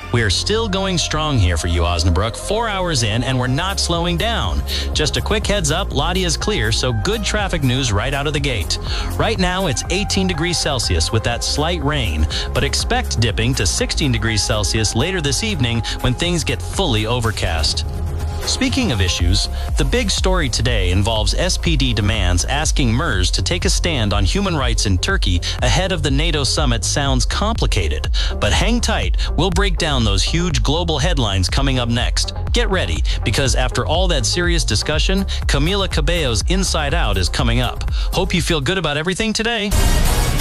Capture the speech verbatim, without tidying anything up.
We are still going strong here for you, Osnabrück. Four hours in, and we're not slowing down. Just a quick heads up, Lottie is clear, so good traffic news right out of the gate. Right now, it's eighteen degrees Celsius with that slight rain, but expect dipping to sixteen degrees Celsius later this evening when things get fully overcast. Speaking of issues, the big story today involves S P D demands asking M E R S to take a stand on human rights in Turkey ahead of the NATO summit sounds complicated. But hang tight, we'll break down those huge global headlines coming up next. Get ready, because after all that serious discussion, Camila Cabello's Inside Out is coming up. Hope you feel good about everything today.